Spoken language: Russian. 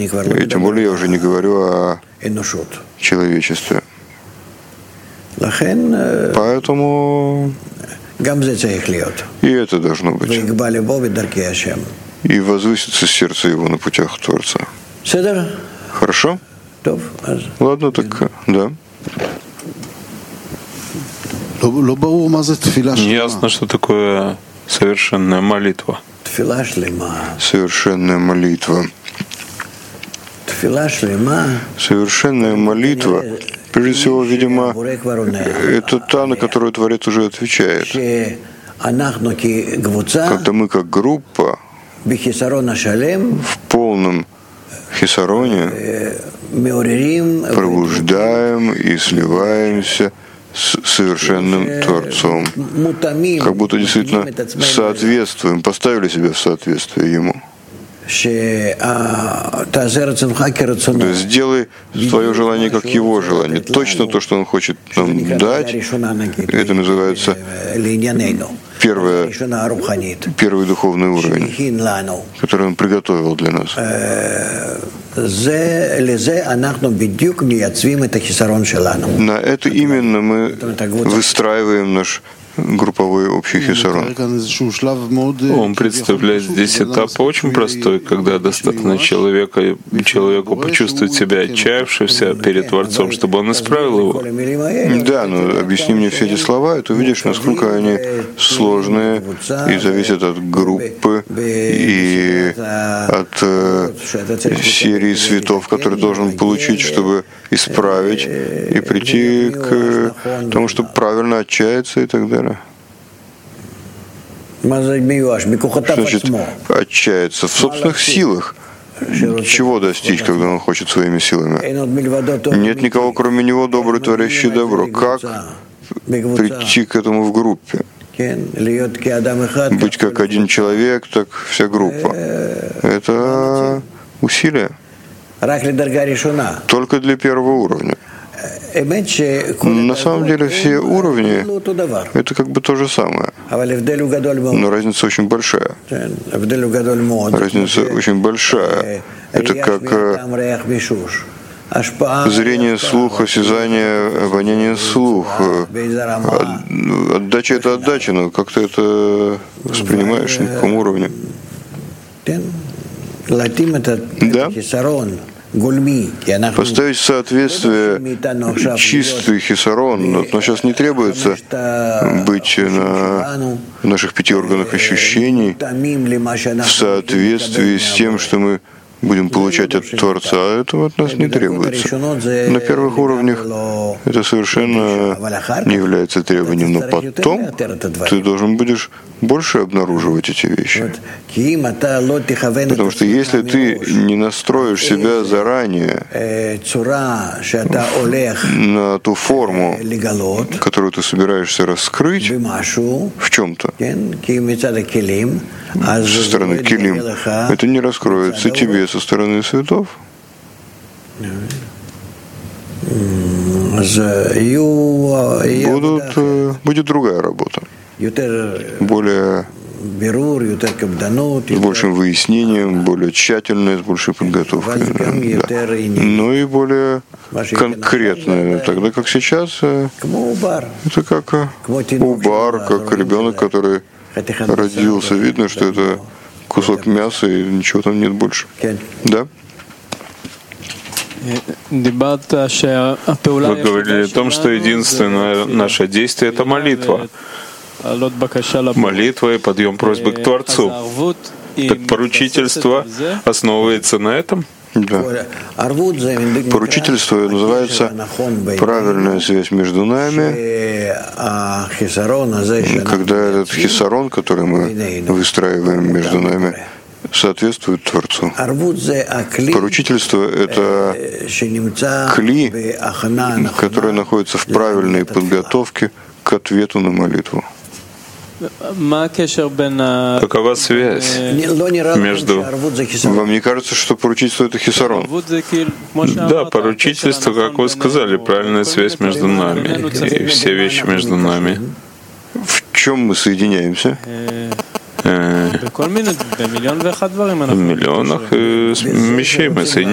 И тем более я уже не говорю о человечестве. Поэтому и это должно быть. И возвысится сердце его на путях Творца. Хорошо? Ладно, так да. Неясно, что такое совершенная молитва. Совершенная молитва. Совершенная молитва, прежде всего, видимо, это та, на которую Творец уже отвечает. Когда мы как группа в полном хисароне пробуждаем и сливаемся с совершенным Творцом. Как будто действительно соответствуем, поставили себя в соответствие Ему. Сделай свое желание как Его желание. Точно то, что Он хочет нам дать, это называется первый духовный уровень, который Он приготовил для нас. На это именно мы выстраиваем наш групповой общий хисарон. Он представляет здесь этап очень простой, когда достаточно человеку почувствовать себя отчаявшимся перед Творцом, чтобы он исправил его. Да, но объясни мне все эти слова, и ты увидишь, насколько они сложные и зависят от группы и от серии светов, которые должен получить, чтобы исправить и прийти к тому, чтобы правильно отчаяться и так далее. Что значит отчаяться? В собственных силах. Чего достичь, когда он хочет своими силами? Нет никого, кроме него, добрый, творящий добро. Как прийти к этому в группе? Быть как один человек, так вся группа. Это усилие. Только для первого уровня. На самом деле все уровни — это как бы то же самое. Но разница очень большая. Разница очень большая. Это как зрение, слух, осязание, обоняние, слух. Отдача — это отдача, но как ты это воспринимаешь, на каком уровне? Да. Поставить в соответствие чистый хисарон, но сейчас не требуется быть на наших 5 органах ощущений в соответствии с тем, что мы будем получать от Творца, а этого от нас не требуется. На первых уровнях это совершенно не является требованием, но потом ты должен будешь больше обнаруживать эти вещи. Потому что если ты не настроишь себя заранее на ту форму, которую ты собираешься раскрыть в чем-то, со стороны килим, это не раскроется тебе со стороны светов. Будет другая работа. Более с большим выяснением, более тщательной, с большей подготовкой. Да. Но и более конкретная. Тогда как сейчас, это как убар, как ребенок, который родился. Видно, что это кусок мяса и ничего там нет больше. Да? Вы говорили о том, что единственное наше действие — это молитва. Молитва и подъем просьбы к Творцу. Так поручительство основывается на этом? Да. Поручительство называется правильная связь между нами, когда этот хисарон, который мы выстраиваем между нами, соответствует Творцу. Поручительство — это кли, который находится в правильной подготовке к ответу на молитву. Какова связь между... Вам не кажется, что поручительство — это хисарон? Да, поручительство, как вы сказали, правильная связь между нами, и все вещи между нами. В чем мы соединяемся? В миллионах вещей мы соединяемся.